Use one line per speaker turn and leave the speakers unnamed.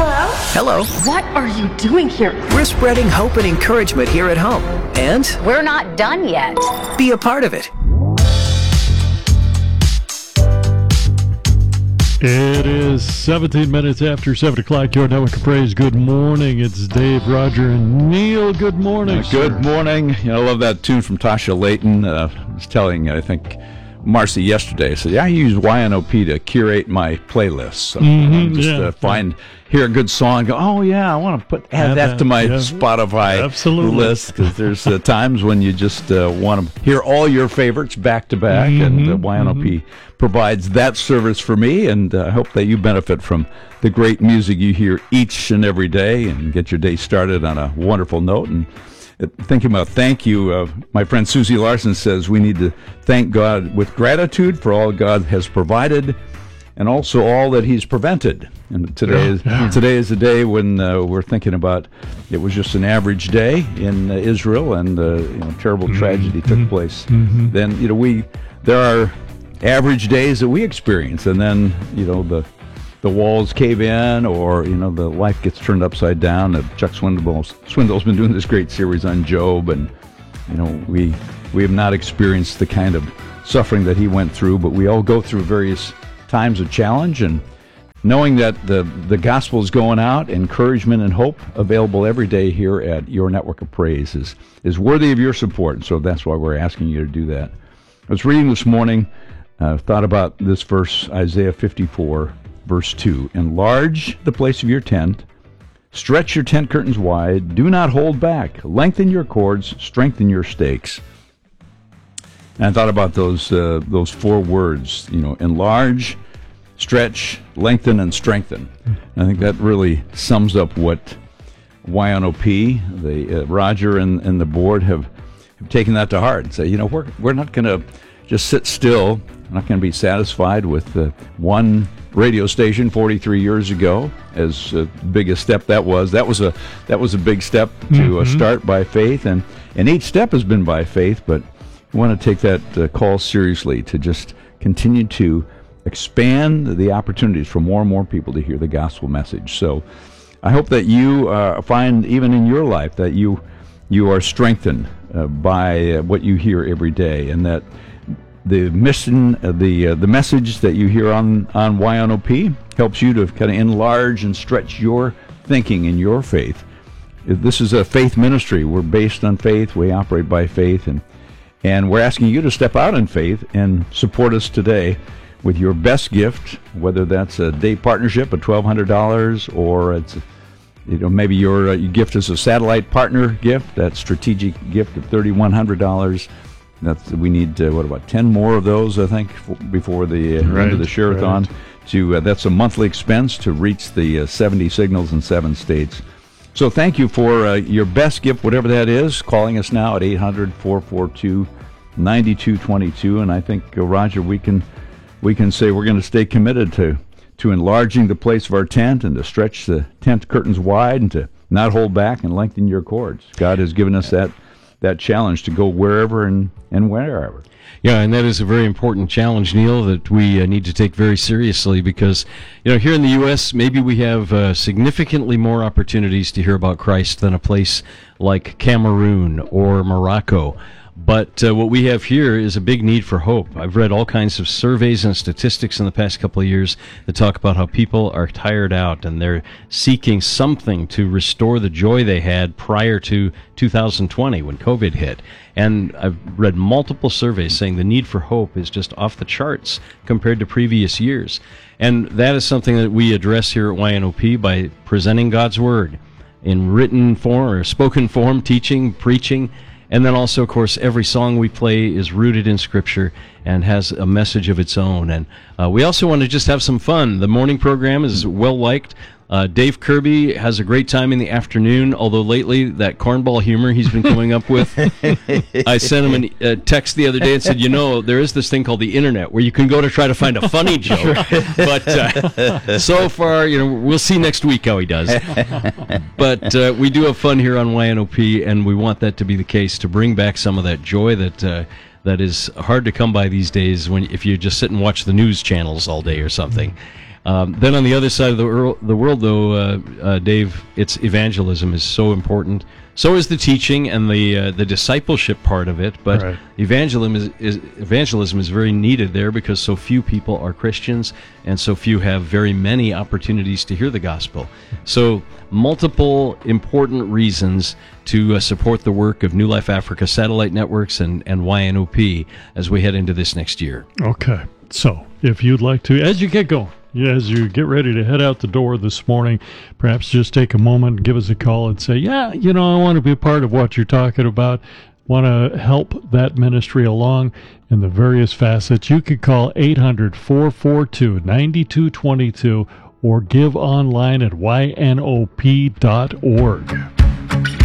Hello.
What are you doing here?
We're spreading hope and encouragement here at home. And
We're not done yet.
be a part of it.
It is 17 minutes after 7 o'clock. Your Network of Praise. Good morning. It's Dave, Roger, and Neil. Good morning,
Good morning. I love that tune from Tasha Layton. I was telling, I think, Marcy yesterday. I said, I use YNOP to curate my playlists. So hear a good song and go, oh, yeah, I want to add that to my Spotify list. Because there's times when you just want to hear all your favorites back to back. And YNOP provides that service for me. And I hope that you benefit from the great music you hear each and every day and get your day started on a wonderful note. And thinking about thank you, my friend Susie Larson says we need to thank God with gratitude for all God has provided and also all that He's prevented. And today is the day when we're thinking about it was just an average day in Israel and terrible tragedy took place. Then there are average days that we experience, and then the walls cave in, or the life gets turned upside down. Chuck Swindoll's been doing this great series on Job, and we have not experienced the kind of suffering that he went through, but we all go through various times of challenge, and knowing that the gospel is going out, encouragement and hope available every day here at Your Network of Praise is worthy of your support, and so that's why we're asking you to do that. I was reading this morning, thought about this verse, Isaiah 54, Verse 2, enlarge the place of your tent, stretch your tent curtains wide, do not hold back, lengthen your cords, strengthen your stakes. And I thought about those four words, enlarge, stretch, lengthen, and strengthen. And I think that really sums up what YNOP, Roger and the board have taken that to heart and say, we're not going to just sit still, we're not going to be satisfied with one radio station 43 years ago, as big a step that was. That was a big step to start by faith, and each step has been by faith, but we want to take that call seriously to just continue to expand the opportunities for more and more people to hear the gospel message. So I hope that you find, even in your life, that you are strengthened by what you hear every day, and that the mission, the message that you hear on YNOP helps you to kind of enlarge and stretch your thinking and your faith. This is a faith ministry. We're based on faith. We operate by faith, and we're asking you to step out in faith and support us today with your best gift, whether that's a day partnership of $1,200, or it's maybe your gift is a satellite partner gift, that strategic gift of $3,100. We need 10 more of those, I think, before the end of the Share-a-thon. That's a monthly expense to reach the 70 signals in 7 states. So thank you for your best gift, whatever that is. Calling us now at 800-442-9222, and I think Roger, we can say we're going to stay committed to enlarging the place of our tent, and to stretch the tent curtains wide, and to not hold back and lengthen your cords. God has given us that challenge to go wherever and wherever.
Yeah, and that is a very important challenge, Neil, that we need to take very seriously, because here in the U.S., maybe we have significantly more opportunities to hear about Christ than a place like Cameroon or Morocco. But what we have here is a big need for hope. I've read all kinds of surveys and statistics in the past couple of years that talk about how people are tired out, and they're seeking something to restore the joy they had prior to 2020 when COVID hit. And I've read multiple surveys saying the need for hope is just off the charts compared to previous years. And that is something that we address here at YNOP by presenting God's Word in written form or spoken form, teaching, preaching. And then also, of course, every song we play is rooted in Scripture and has a message of its own. And we also want to just have some fun. The morning program is well-liked. Dave Kirby has a great time in the afternoon, although lately that cornball humor he's been coming up with, I sent him a text the other day and said, there is this thing called the internet where you can go to try to find a funny joke. But so far, we'll see next week how he does. But we do have fun here on YNOP, and we want that to be the case, to bring back some of that joy that is hard to come by these days if you just sit and watch the news channels all day or something. Then on the other side of the world, though, Dave, it's evangelism is so important. So is the teaching and the discipleship part of it. But
Right.
evangelism is very needed there because so few people are Christians and so few have very many opportunities to hear the gospel. So multiple important reasons to support the work of New Life Africa Satellite Networks and YNOP as we head into this next year.
Okay. So, if you'd like to, as you get going, as you get ready to head out the door this morning, perhaps just take a moment, give us a call and say, I want to be a part of what you're talking about, want to help that ministry along in the various facets. You could call 800-442-9222 or give online at ynop.org.